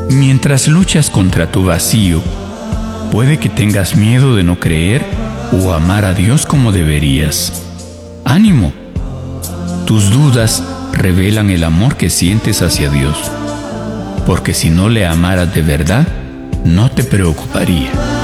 Mientras luchas contra tu vacío, puede que tengas miedo de no creer o amar a Dios como deberías. ¡Ánimo! Tus dudas revelan el amor que sientes hacia Dios, porque si no le amaras de verdad, no te preocuparía.